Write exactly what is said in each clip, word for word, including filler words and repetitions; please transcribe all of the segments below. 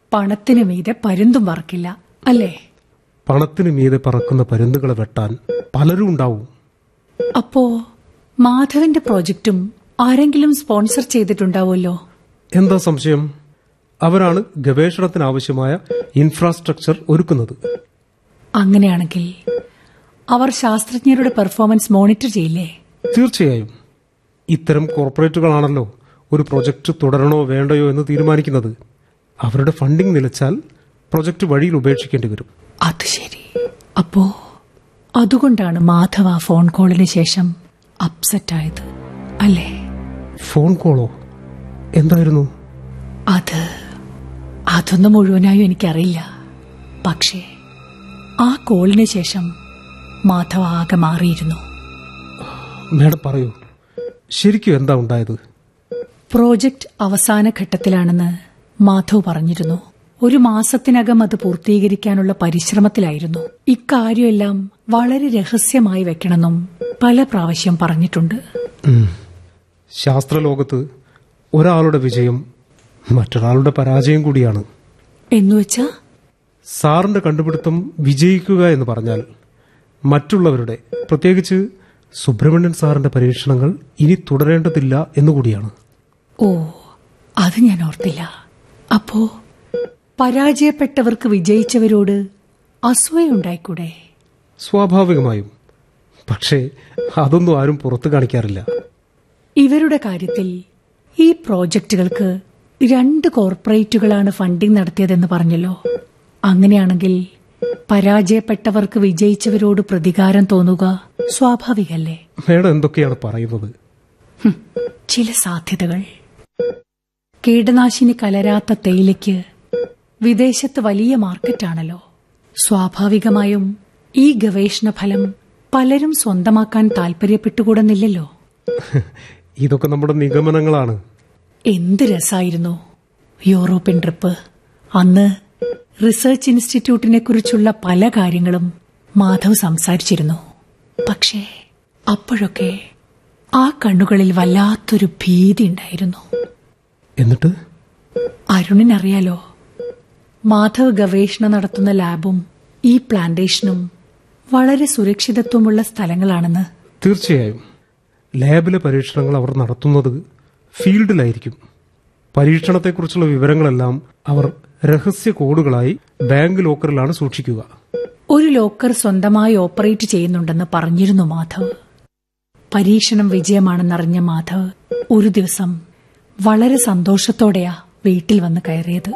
പണത്തിനു മീതെ പരുന്തും പറക്കില്ല, അല്ലേ? പണത്തിനു മീതെ പറക്കുന്ന പരുന്തുകളെ വെട്ടാൻ പലരും ഉണ്ടാവും. അപ്പോ മാധവന്റെ പ്രോജക്റ്റും ആരെങ്കിലും സ്പോൺസർ ചെയ്തിട്ടുണ്ടാവുമല്ലോ? എന്താ സംശയം? അവരാണ് ഗവേഷണത്തിനാവശ്യമായ ഇൻഫ്രാസ്ട്രക്ചർ ഒരുക്കുന്നത്. അങ്ങനെയാണെങ്കിൽ അവർ ശാസ്ത്രജ്ഞരുടെ പെർഫോമൻസ് മോണിറ്റർ ചെയ്യില്ലേ? തീർച്ചയായും. ഇത്തരം കോർപ്പറേറ്റുകളാണല്ലോ ഒരു പ്രൊജക്ട് തുടരണോ വേണ്ടയോ എന്ന് തീരുമാനിക്കുന്നത്. അവരുടെ ഫണ്ടിംഗ് നിലച്ചാൽ പ്രൊജക്ട് വഴിയിൽ ഉപേക്ഷിക്കേണ്ടി വരും. അത് ശരി. അപ്പോ അതുകൊണ്ടാണ് മാധവ ഫോൺ കോളിന് ശേഷം അപ്സെറ്റ് ആയത്, അല്ലേ? ഫോൺ കോളോ? എന്തായിരുന്നു അത്? അതൊന്നും മുഴുവനായും എനിക്കറിയില്ല. പക്ഷേ ആ കോളിന് ശേഷം മാധവ ആകെ മാറിയിരുന്നു. മേഡം പറയൂ, ശരിക്കും എന്താ ഉണ്ടായത്? പ്രോജക്റ്റ് അവസാന ഘട്ടത്തിലാണെന്ന് മാധവ് പറഞ്ഞിരുന്നു. ഒരു മാസത്തിനകം അത് പൂർത്തീകരിക്കാനുള്ള പരിശ്രമത്തിലായിരുന്നു. ഇക്കാര്യമെല്ലാം വളരെ രഹസ്യമായി വെക്കണമെന്നും പല പ്രാവശ്യം പറഞ്ഞിട്ടുണ്ട്. ശാസ്ത്രലോകത്ത് ഒരാളുടെ വിജയം മറ്റൊരാളുടെ പരാജയം കൂടിയാണ്. എന്നുവെച്ചാ? സാറിന്റെ കണ്ടുപിടുത്തം വിജയിക്കുക എന്ന് പറഞ്ഞാൽ മറ്റുള്ളവരുടെ, പ്രത്യേകിച്ച് സുബ്രഹ്മണ്യൻ സാറിന്റെ പരീക്ഷണങ്ങൾ ഇനി തുടരേണ്ടതില്ല എന്നുകൂടിയാണ്. ഓ, അത് ഞാൻ ഓർത്തില്ല. അപ്പോ പരാജയപ്പെട്ടവർക്ക് വിജയിച്ചവരോട് അസൂയുണ്ടായിക്കൂടെ? സ്വാഭാവികമായും. പക്ഷേ അതൊന്നും ആരും പുറത്തു കാണിക്കാറില്ല. ഇവരുടെ കാര്യത്തിൽ ഈ പ്രോജക്റ്റുകൾക്ക് രണ്ട് കോർപ്പറേറ്റുകളാണ് ഫണ്ടിംഗ് നടത്തിയതെന്ന് പറഞ്ഞല്ലോ. അങ്ങനെയാണെങ്കിൽ പരാജയപ്പെട്ടവർക്ക് വിജയിച്ചവരോട് പ്രതികാരം തോന്നുക സ്വാഭാവികല്ലേ? മേഡം എന്തൊക്കെയാണ് പറയുന്നത്? ചില സാധ്യതകൾ. കീടനാശിനി കലരാത്ത തേയിലയ്ക്ക് വിദേശത്ത് വലിയ മാർക്കറ്റാണല്ലോ. സ്വാഭാവികമായും ഈ ഗവേഷണ ഫലം പലരും സ്വന്തമാക്കാൻ താൽപര്യപ്പെട്ടുകൂടുന്നില്ലല്ലോ. ഇതൊക്കെ നമ്മുടെ നിഗമനങ്ങളാണ്. എന്ത് രസായിരുന്നു യൂറോപ്യൻ ട്രിപ്പ്. അന്ന് റിസർച്ച് ഇൻസ്റ്റിറ്റ്യൂട്ടിനെ കുറിച്ചുള്ള പല കാര്യങ്ങളും മാധവ് സംസാരിച്ചിരുന്നു. പക്ഷേ അപ്പോഴൊക്കെ ആ കണ്ണുകളിൽ വല്ലാത്തൊരു ഭീതി ഉണ്ടായിരുന്നു. എന്നിട്ട്? അരുണിനറിയാലോ, മാധവ് ഗവേഷണം നടത്തുന്ന ലാബും ഈ പ്ലാന്റേഷനും വളരെ സുരക്ഷിതത്വമുള്ള സ്ഥലങ്ങളാണെന്ന്. തീർച്ചയായും. ലാബിലെ പരീക്ഷണങ്ങൾ അവർ നടത്തുന്നത് ഫീൽഡിലായിരിക്കും. പരീക്ഷണത്തെക്കുറിച്ചുള്ള വിവരങ്ങളെല്ലാം അവർ രഹസ്യ കോഡുകളായി ബാങ്ക് ലോക്കറിലാണ് സൂക്ഷിക്കുക. ഒരു ലോക്കർ സ്വന്തമായി ഓപ്പറേറ്റ് ചെയ്യുന്നുണ്ടെന്ന് പറഞ്ഞിരുന്നു മാധവ്. പരീക്ഷണം വിജയമാണെന്നറിഞ്ഞ മാധവ് ഒരു ദിവസം വളരെ സന്തോഷത്തോടെയാ വീട്ടിൽ വന്ന് കയറിയത്.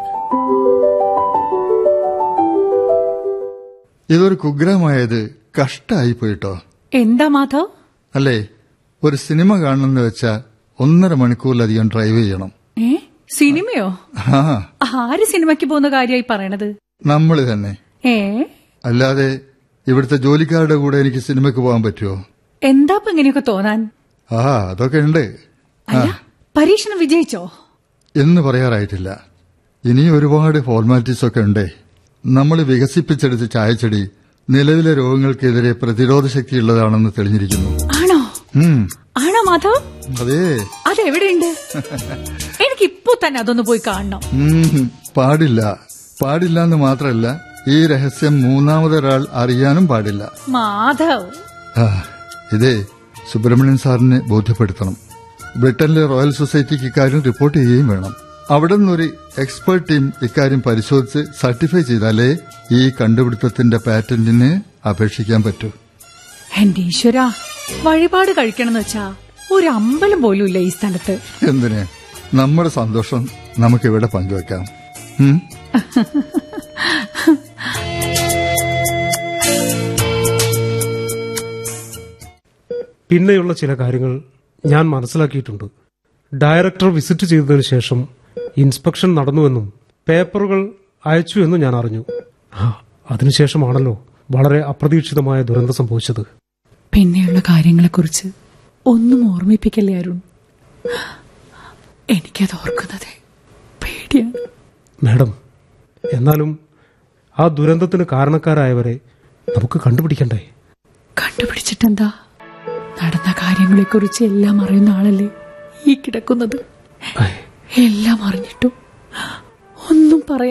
ഇതൊരു കുഗ്രാമായത് കഷ്ടായി പോയിട്ടോ. എന്താ മാധവ്? അല്ലേ, ഒരു സിനിമ കാണണമെന്ന് വെച്ചാൽ ഒന്നര മണിക്കൂറിലധികം ഡ്രൈവ് ചെയ്യണം. ഏ, സിനിമയോ? ആര് സിനിമയ്ക്ക് പോകുന്ന കാര്യമായി പറയണത്? നമ്മള് തന്നെ. ഏ, അല്ലാതെ ഇവിടുത്തെ ജോലിക്കാരുടെ കൂടെ എനിക്ക് സിനിമയ്ക്ക് പോകാൻ പറ്റുമോ? എന്താ ഇപ്പൊ ഇങ്ങനെയൊക്കെ തോന്നാൻ? ആ, അതൊക്കെ ഉണ്ട്. അല്ല, പരീക്ഷണം വിജയിച്ചോ? എന്ന് പറയാറായിട്ടില്ല. ഇനി ഒരുപാട് ഫോർമാലിറ്റീസ് ഒക്കെ ഉണ്ടേ. നമ്മൾ വികസിപ്പിച്ചെടുത്ത ചായച്ചെടി നിലവിലെ രോഗങ്ങൾക്കെതിരെ പ്രതിരോധ ശക്തിയുള്ളതാണെന്ന് തെളിഞ്ഞിരിക്കുന്നു. ആണോ? ആണോ മാധവ്? അതെ. അതെവിടെയുണ്ട്? എനിക്കിപ്പോ തന്നെ അതൊന്ന് പോയി കാണണം. പാടില്ല. പാടില്ല എന്ന് മാത്രമല്ല, ഈ രഹസ്യം മൂന്നാമതൊരാൾ അറിയാനും പാടില്ല. മാധവ്, ഇതേ സുബ്രഹ്മണ്യൻ സാറിനെ ബോധ്യപ്പെടുത്തണം. ബ്രിട്ടനിലെ റോയൽ സൊസൈറ്റിക്ക് ഇക്കാര്യം റിപ്പോർട്ട് ചെയ്യുകയും വേണം. അവിടെ നിന്നൊരു എക്സ്പേർട്ട് ടീം ഇക്കാര്യം പരിശോധിച്ച് സർട്ടിഫൈ ചെയ്താലേ ഈ കണ്ടുപിടുത്തത്തിന്റെ പാറ്റന്റിന് അപേക്ഷിക്കാൻ പറ്റൂ. എന്റെ ഈശ്വര, വഴിപാട് കഴിക്കണമെന്ന് വെച്ചാ ഒരു അമ്പലം പോലും ഇല്ല ഈ സ്ഥലത്ത്. എന്തിന്? നമ്മുടെ സന്തോഷം നമുക്കിവിടെ പങ്കുവെക്കാം. പിന്നെയുള്ള ചില കാര്യങ്ങൾ ഞാൻ മനസ്സിലാക്കിയിട്ടുണ്ട്. ഡയറക്ടർ വിസിറ്റ് ചെയ്തതിനു ശേഷം ഇൻസ്പെക്ഷൻ നടന്നുവെന്നും പേപ്പറുകൾ അയച്ചു എന്നും ഞാൻ അറിഞ്ഞു. അതിനുശേഷമാണല്ലോ വളരെ അപ്രതീക്ഷിതമായ ദുരന്തം സംഭവിച്ചത്. പിന്നെയുള്ള കാര്യങ്ങളെക്കുറിച്ച് ഒന്നും ഓർമ്മിപ്പിക്കല്ലേ അരുൺ. എനിക്കത് ഓർക്കുന്നത് പേടിയാണ്. മാഡം, എന്നാലും ആ ദുരന്തത്തിന് കാരണക്കാരായവരെ നമുക്ക് കണ്ടുപിടിക്കണ്ടേ? കണ്ടുപിടിച്ചിട്ടെന്താ? നടന്ന കാര്യങ്ങളെക്കുറിച്ച് എല്ലാം അറിയുന്ന ആളല്ലേ ഈ കിടക്കുന്നത്. എല്ലാം അറിഞ്ഞിട്ടും ഒന്നും പറയാൻ